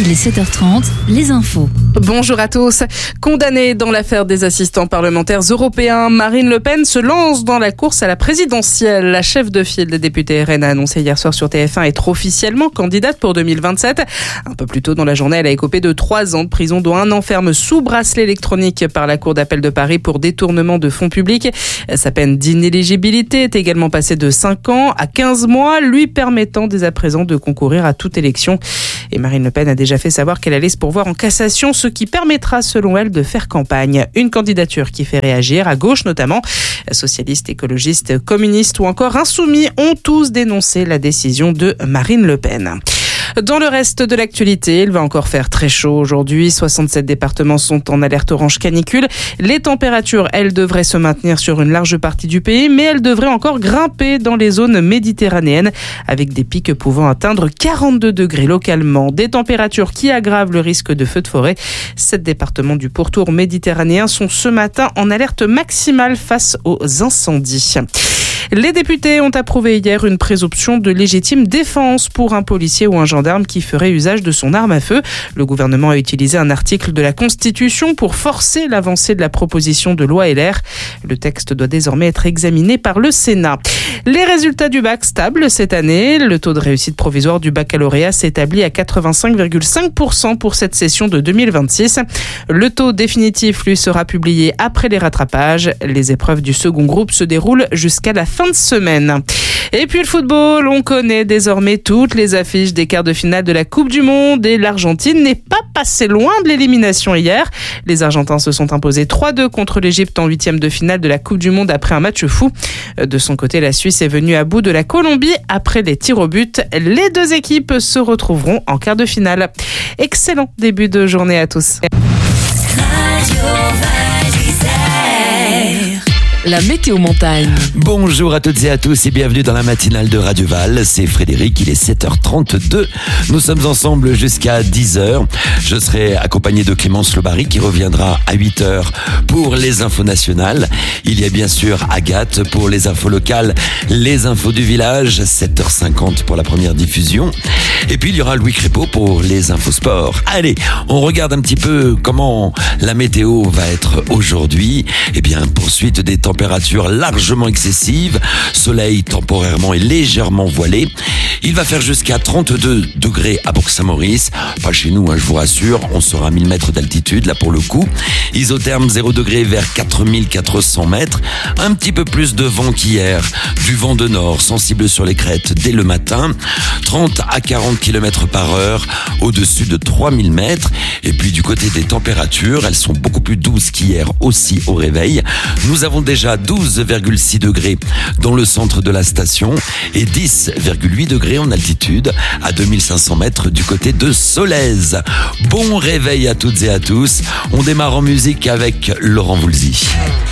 Il est 7h30, les infos. Bonjour à tous. Condamnée dans l'affaire des assistants parlementaires européens, Marine Le Pen se lance dans la course à la présidentielle. La chef de file des députés RN a annoncé hier soir sur TF1 être officiellement candidate pour 2027. Un peu plus tôt dans la journée, elle a écopé de 3 ans de prison, dont 1 an ferme sous bracelet électronique par la Cour d'appel de Paris pour détournement de fonds publics. Sa peine d'inéligibilité est également passée de 5 ans à 15 mois, lui permettant dès à présent de concourir à toute élection. Et Marine Le Pen a déjà fait savoir qu'elle allait se pourvoir en cassation, ce qui permettra selon elle de faire campagne. Une candidature qui fait réagir, à gauche notamment. Socialistes, écologistes, communistes ou encore insoumis ont tous dénoncé la décision de Marine Le Pen. Dans le reste de l'actualité, il va encore faire très chaud aujourd'hui. 67 départements sont en alerte orange canicule. Les températures, elles, devraient se maintenir sur une large partie du pays, mais elles devraient encore grimper dans les zones méditerranéennes, avec des pics pouvant atteindre 42 degrés localement. Des températures qui aggravent le risque de feux de forêt. 7 départements du pourtour méditerranéen sont ce matin en alerte maximale face aux incendies. Les députés ont approuvé hier une présomption de légitime défense pour un policier ou un gendarme qui ferait usage de son arme à feu. Le gouvernement a utilisé un article de la Constitution pour forcer l'avancée de la proposition de loi LR. Le texte doit désormais être examiné par le Sénat. Les résultats du bac stables cette année. Le taux de réussite provisoire du baccalauréat s'établit à 85,5% pour cette session de 2026. Le taux définitif, lui, sera publié après les rattrapages. Les épreuves du second groupe se déroulent jusqu'à la fin de semaine. Et puis le football, on connaît désormais toutes les affiches des quarts de finale de la Coupe du Monde et l'Argentine n'est pas passée loin de l'élimination hier. Les Argentins se sont imposés 3-2 contre l'Égypte en 8e de finale de la Coupe du Monde après un match fou. De son côté, la Suisse est venue à bout de la Colombie après les tirs au but. Les deux équipes se retrouveront en quart de finale. Excellent début de journée à tous. La météo montagne. Bonjour à toutes et à tous et bienvenue dans la matinale de Radio Val. C'est Frédéric, il est 7h32. Nous sommes ensemble jusqu'à 10h. Je serai accompagné de Clémence Lebary qui reviendra à 8h pour les infos nationales. Il y a bien sûr Agathe pour les infos locales, les infos du village, 7h50 pour la première diffusion. Et puis il y aura Louis Crépeau pour les infos sport. Allez, on regarde un petit peu comment la météo va être aujourd'hui. Eh bien, poursuite des températures largement excessives, soleil temporairement et légèrement voilé. Il va faire jusqu'à 32 degrés à Bourg-Saint-Maurice. Pas chez nous, je vous rassure, on sera à 1000 mètres d'altitude là pour le coup. Isotherme 0 degrés vers 4400 mètres. Un petit peu plus de vent qu'hier. Du vent de nord sensible sur les crêtes dès le matin. 30 à 40 km par heure au-dessus de 3000 mètres. Et puis du côté des températures, elles sont beaucoup plus douces qu'hier aussi au réveil. Nous avons déjà 12,6 degrés dans le centre de la station et 10,8 degrés en altitude à 2500 mètres du côté de Solèze. Bon réveil à toutes et à tous. On démarre en musique avec Laurent Voulzy.